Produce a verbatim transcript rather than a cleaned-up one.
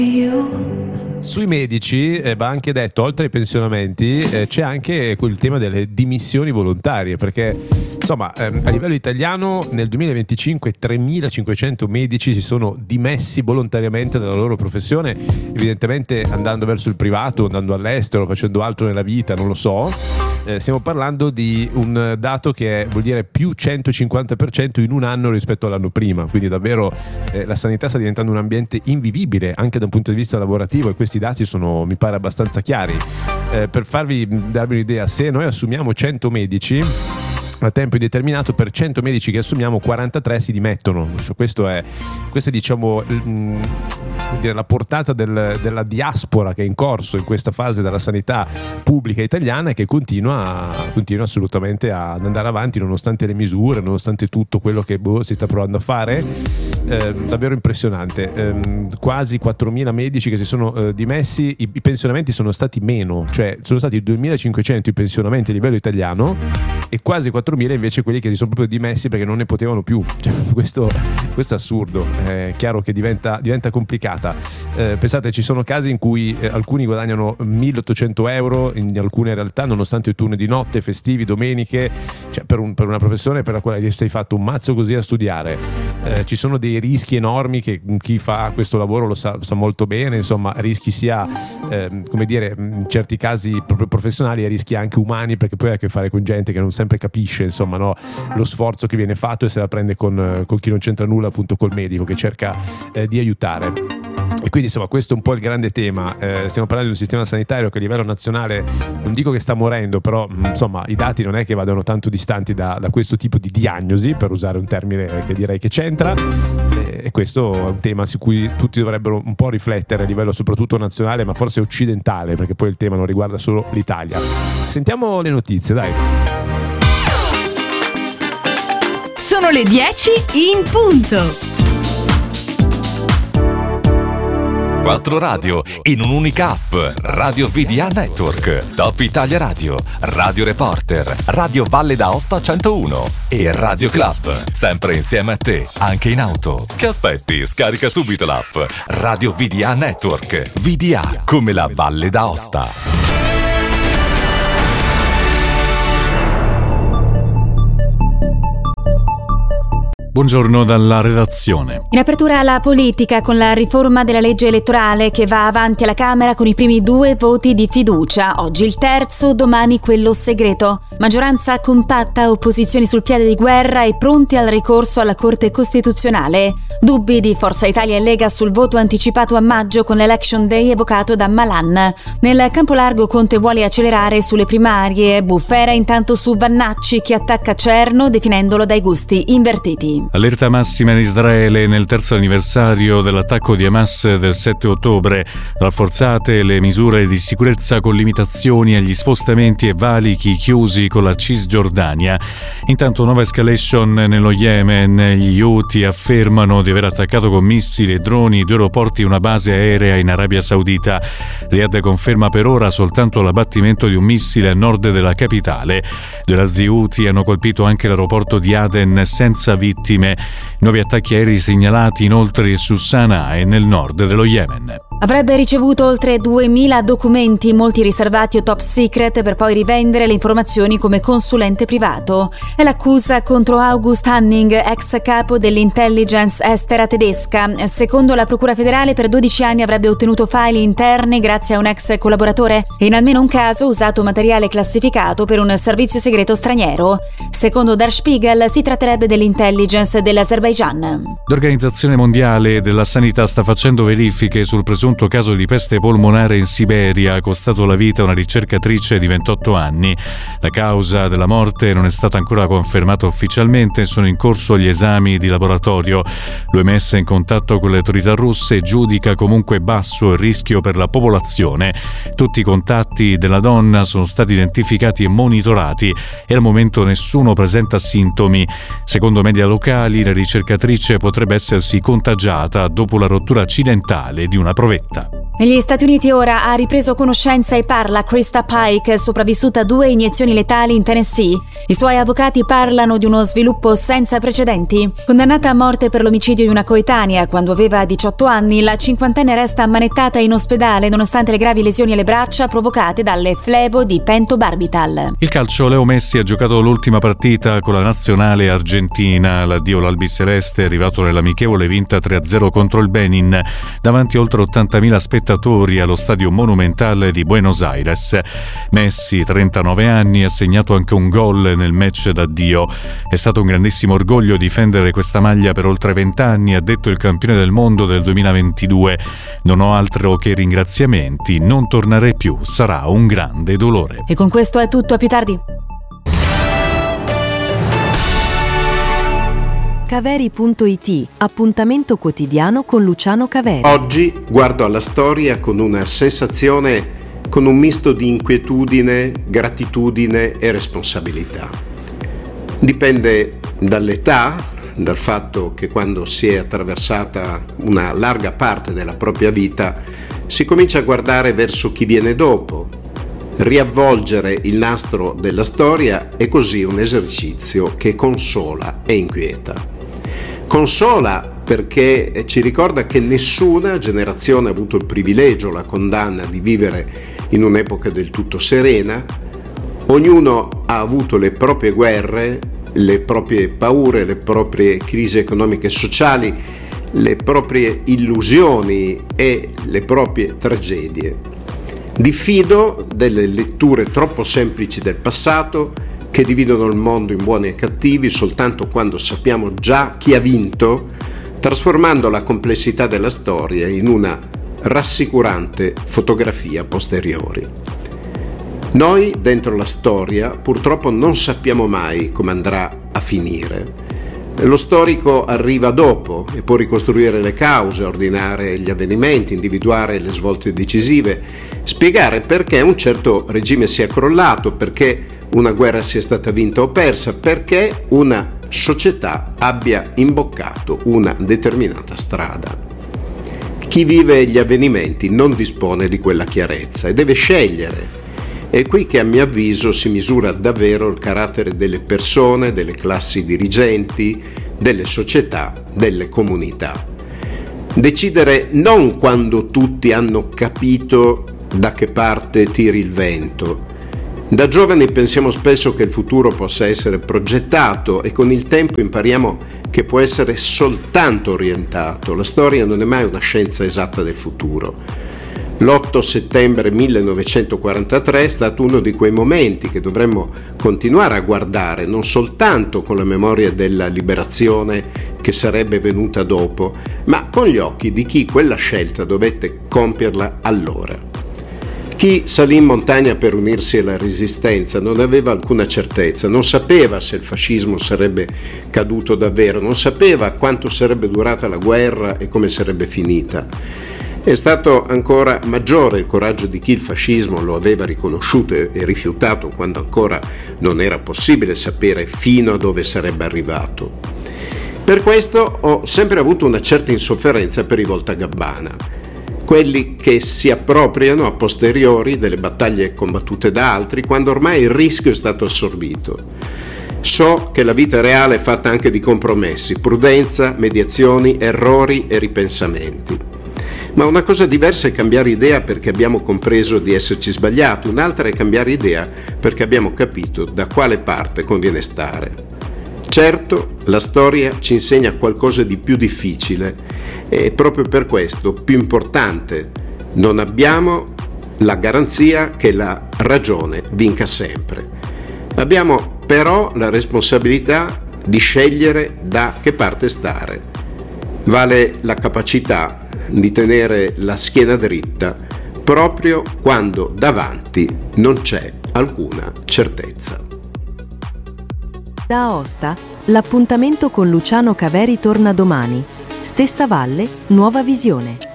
Sui medici eh, va anche detto, oltre ai pensionamenti, eh, c'è anche quel tema delle dimissioni volontarie, perché insomma ehm, a livello italiano nel duemilaventicinque tremilacinquecento medici si sono dimessi volontariamente dalla loro professione, evidentemente andando verso il privato, andando all'estero, facendo altro nella vita, non lo so. Eh, stiamo parlando di un dato che è, vuol dire più centocinquanta per cento in un anno rispetto all'anno prima, quindi davvero eh, la sanità sta diventando un ambiente invivibile anche da un punto di vista lavorativo, e questi dati sono, mi pare, abbastanza chiari. Eh, per farvi darvi un'idea, se noi assumiamo cento medici a tempo indeterminato, per cento medici che assumiamo quarantatré si dimettono. Cioè, questo è, questa è diciamo mh, la portata del, della diaspora che è in corso in questa fase della sanità pubblica italiana, e che continua, continua assolutamente ad andare avanti nonostante le misure, nonostante tutto quello che boh, si sta provando a fare. Eh, davvero impressionante. Eh, quasi quattromila medici che si sono eh, dimessi. I, i pensionamenti sono stati meno, cioè sono stati duemilacinquecento i pensionamenti a livello italiano e quasi quattromila invece quelli che si sono proprio dimessi perché non ne potevano più. Cioè, questo, questo è assurdo. È chiaro che diventa, diventa complicata. Eh, pensate, ci sono casi in cui eh, alcuni guadagnano milleottocento euro in alcune realtà, nonostante i turni di notte, festivi, domeniche. Cioè, per, un, per una professione per la quale ti sei fatto un mazzo così a studiare, eh, ci sono dei rischi enormi che chi fa questo lavoro lo sa, sa molto bene. Insomma, rischi sia eh, come dire, in certi casi proprio professionali, e rischi anche umani, perché poi hai a che fare con gente che non sempre capisce insomma no, lo sforzo che viene fatto, e se la prende con, con chi non c'entra nulla, appunto col medico che cerca eh, di aiutare. E quindi insomma questo è un po' il grande tema. Eh, stiamo parlando di un sistema sanitario che a livello nazionale, non dico che sta morendo, però insomma i dati non è che vadano tanto distanti da, da questo tipo di diagnosi, per usare un termine che direi che c'entra. E, e questo è un tema su cui tutti dovrebbero un po' riflettere a livello soprattutto nazionale, ma forse occidentale, perché poi il tema non riguarda solo l'Italia. Sentiamo le notizie, dai. Sono le dieci in punto. Quattro radio in un'unica app. Radio V D A Network, Top Italia Radio, Radio Reporter, Radio Valle d'Aosta centouno e Radio Club. Sempre insieme a te, anche in auto. Che aspetti? Scarica subito l'app Radio V D A Network. V D A come la Valle d'Aosta. Buongiorno dalla redazione. In apertura la politica con la riforma della legge elettorale che va avanti alla Camera con i primi due voti di fiducia. Oggi il terzo, domani quello segreto. Maggioranza compatta, opposizioni sul piede di guerra e pronti al ricorso alla Corte Costituzionale. Dubbi di Forza Italia e Lega sul voto anticipato a maggio con l'Election Day evocato da Malan. Nel campo largo Conte vuole accelerare sulle primarie. Bufera intanto su Vannacci che attacca Cerno definendolo dai gusti invertiti. Allerta massima in Israele nel terzo anniversario dell'attacco di Hamas del sette ottobre. Rafforzate le misure di sicurezza con limitazioni agli spostamenti e valichi chiusi con la Cisgiordania. Intanto nuova escalation nello Yemen. Gli Houthi affermano di aver attaccato con missili e droni due aeroporti e una base aerea in Arabia Saudita. Riyadh conferma per ora soltanto l'abbattimento di un missile a nord della capitale. Due razzi Houthi hanno colpito anche l'aeroporto di Aden senza vittime. Nuovi attacchi aerei segnalati inoltre su Sana'a e nel nord dello Yemen. Avrebbe ricevuto oltre duemila documenti, molti riservati o top secret, per poi rivendere le informazioni come consulente privato. È l'accusa contro August Hanning, ex capo dell'intelligence estera tedesca. Secondo la Procura federale, per dodici anni avrebbe ottenuto file interni grazie a un ex collaboratore e in almeno un caso usato materiale classificato per un servizio segreto straniero. Secondo Der Spiegel si tratterebbe dell'intelligence dell'Azerbaigian. L'Organizzazione Mondiale della Sanità sta facendo verifiche sul presunto caso di peste polmonare in Siberia. Ha costato la vita a una ricercatrice di ventotto anni. La causa della morte non è stata ancora confermata ufficialmente, sono in corso gli esami di laboratorio. L'O M S è in contatto con le autorità russe e giudica comunque basso il rischio per la popolazione. Tutti i contatti della donna sono stati identificati e monitorati e al momento nessuno presenta sintomi. Secondo media locali, la ricercatrice potrebbe essersi contagiata dopo la rottura accidentale di una provetta. Negli Stati Uniti ora ha ripreso conoscenza e parla Krista Pike, sopravvissuta a due iniezioni letali in Tennessee. I suoi avvocati parlano di uno sviluppo senza precedenti. Condannata a morte per l'omicidio di una coetanea quando aveva diciotto anni, la cinquantenne resta ammanettata in ospedale nonostante le gravi lesioni alle braccia provocate dalle flebo di pentobarbital. Il calcio, Leo Messi ha giocato l'ultima partita con la nazionale argentina. L'addio all'albiceleste è arrivato nell'amichevole vinta tre a zero contro il Benin davanti a oltre ottantamila spettatori allo stadio Monumental di Buenos Aires. Messi, trentanove anni, ha segnato anche un gol nel match d'addio. È stato un grandissimo orgoglio difendere questa maglia per oltre vent'anni, ha detto il campione del mondo del duemilaventidue. Non ho altro che ringraziamenti, non tornerei più, sarà un grande dolore. E con questo è tutto, a più tardi. Caveri punto it, appuntamento quotidiano con Luciano Caveri. Oggi guardo alla storia con una sensazione, con un misto di inquietudine, gratitudine e responsabilità. Dipende dall'età, dal fatto che quando si è attraversata una larga parte della propria vita si comincia a guardare verso chi viene dopo. Riavvolgere il nastro della storia è così un esercizio che consola e inquieta. Consola perché ci ricorda che nessuna generazione ha avuto il privilegio, la condanna di vivere in un'epoca del tutto serena. Ognuno ha avuto le proprie guerre, le proprie paure, le proprie crisi economiche e sociali, le proprie illusioni e le proprie tragedie. Diffido delle letture troppo semplici del passato che dividono il mondo in buoni e cattivi soltanto quando sappiamo già chi ha vinto, trasformando la complessità della storia in una rassicurante fotografia a posteriori. Noi, dentro la storia, purtroppo non sappiamo mai come andrà a finire. Lo storico arriva dopo e può ricostruire le cause, ordinare gli avvenimenti, individuare le svolte decisive, spiegare perché un certo regime sia crollato, perché una guerra sia stata vinta o persa, perché una società abbia imboccato una determinata strada. Chi vive gli avvenimenti non dispone di quella chiarezza e deve scegliere. È qui che a mio avviso si misura davvero il carattere delle persone, delle classi dirigenti, delle società, delle comunità. Decidere non quando tutti hanno capito da che parte tiri il vento. Da giovani pensiamo spesso che il futuro possa essere progettato e con il tempo impariamo che può essere soltanto orientato. La storia non è mai una scienza esatta del futuro. L'otto settembre millenovecentoquarantatré è stato uno di quei momenti che dovremmo continuare a guardare, non soltanto con la memoria della liberazione che sarebbe venuta dopo, ma con gli occhi di chi quella scelta dovette compierla allora. Chi salì in montagna per unirsi alla resistenza non aveva alcuna certezza, non sapeva se il fascismo sarebbe caduto davvero, non sapeva quanto sarebbe durata la guerra e come sarebbe finita. È stato ancora maggiore il coraggio di chi il fascismo lo aveva riconosciuto e rifiutato quando ancora non era possibile sapere fino a dove sarebbe arrivato. Per questo ho sempre avuto una certa insofferenza per i voltagabbana, quelli che si appropriano a posteriori delle battaglie combattute da altri quando ormai il rischio è stato assorbito. So che la vita reale è fatta anche di compromessi, prudenza, mediazioni, errori e ripensamenti. Ma una cosa diversa è cambiare idea perché abbiamo compreso di esserci sbagliati, un'altra è cambiare idea perché abbiamo capito da quale parte conviene stare. Certo, la storia ci insegna qualcosa di più difficile e proprio per questo più importante. Non abbiamo la garanzia che la ragione vinca sempre. Abbiamo però la responsabilità di scegliere da che parte stare. Vale la capacità di tenere la schiena dritta proprio quando davanti non c'è alcuna certezza. Da Aosta, l'appuntamento con Luciano Caveri torna domani. Stessa valle, nuova visione.